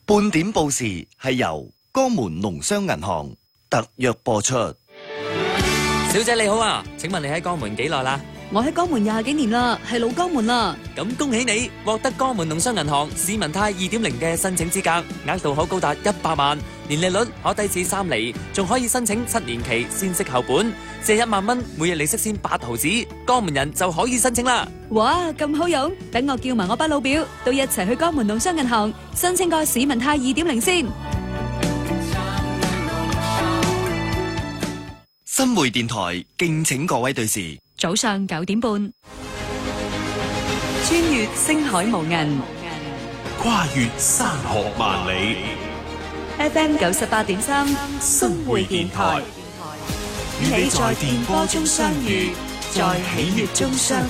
半點報時係由江門農商銀行特約播出。 小姐你好啊，請問你喺江門幾耐啦？ 我喺江門20幾年啦，係老江門啦。 咁恭喜你獲得江門農商銀行市民貸 2.0 嘅申請資格，額度可高達100萬，年利率可低至3厘，仲可以申請7年期先息後本，借1萬蚊，每日利息先8毫子，江門人就可以申請啦。 哇，咁好用！等我叫埋我班老表都一齊去江門農商銀行申請個市民貸 2.0 先。 新會電台敬請各位對視。 早上9點半，穿越星海無垠， 跨越山河萬里。 FM 98.3，新會電台，與你在電波中相遇，在喜悅中相